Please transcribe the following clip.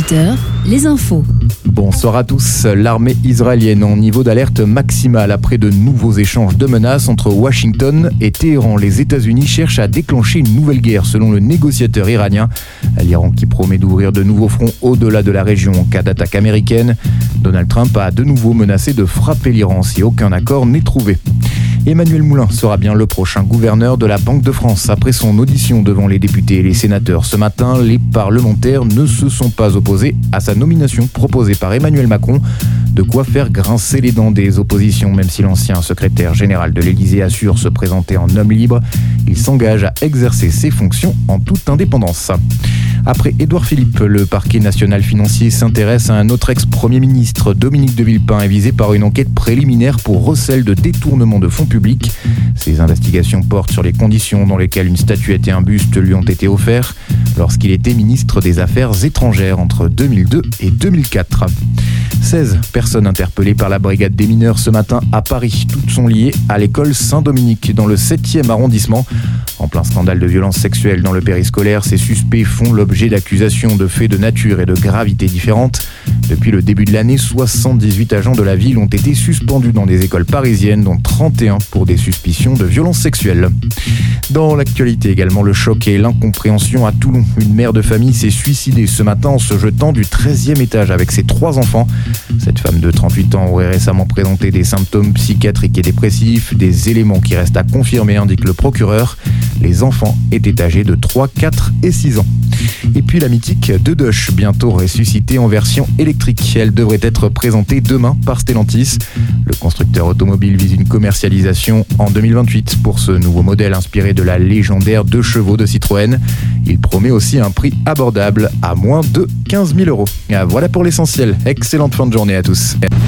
18h, les infos. Bonsoir à tous. L'armée israélienne en niveau d'alerte maximale après de nouveaux échanges de menaces entre Washington et Téhéran. Les États-Unis cherchent à déclencher une nouvelle guerre selon le négociateur iranien. L'Iran qui promet d'ouvrir de nouveaux fronts au-delà de la région en cas d'attaque américaine. Donald Trump a de nouveau menacé de frapper l'Iran si aucun accord n'est trouvé. Emmanuel Moulin sera bien le prochain gouverneur de la Banque de France. Après son audition devant les députés et les sénateurs ce matin, les parlementaires ne se sont pas opposés à sa nomination proposée par Emmanuel Macron. De quoi faire grincer les dents des oppositions, même si l'ancien secrétaire général de l'Élysée assure se présenter en homme libre. Il s'engage à exercer ses fonctions en toute indépendance. Après Édouard Philippe, le parquet national financier s'intéresse à un autre ex-premier ministre. Dominique de Villepin est visé par une enquête préliminaire pour recel de détournement de fonds publics. Ces investigations portent sur les conditions dans lesquelles une statuette et un buste lui ont été offerts lorsqu'il était ministre des Affaires étrangères entre 2002 et 2004. 16 personnes interpellées par la brigade des mineurs ce matin à Paris. Toutes sont liées à l'école Saint-Dominique dans le 7e arrondissement. En plein scandale de violences sexuelles dans le périscolaire, ces suspects font l'objet d'accusations de faits de nature et de gravité différentes. Depuis le début de l'année, 78 agents de la ville ont été suspendus dans des écoles parisiennes, dont 31 pour des suspicions de violences sexuelles. Dans l'actualité également, le choc et l'incompréhension à Toulon. Une mère de famille s'est suicidée ce matin en se jetant du 13e étage avec ses 3 enfants. Cette femme de 38 ans aurait récemment présenté des symptômes psychiatriques et dépressifs, des éléments qui restent à confirmer, indique le procureur. Les enfants étaient âgés de 3, 4 et 6 ans. Et puis la mythique Dedoche, bientôt ressuscitée en version électrique. Elle devrait être présentée demain par Stellantis. Le constructeur automobile vise une commercialisation en 2028 pour ce nouveau modèle inspiré de la légendaire 2 chevaux de Citroën. Il promet aussi un prix abordable à moins de 15 000 €. Voilà pour l'essentiel. Excellente fin de journée à tous.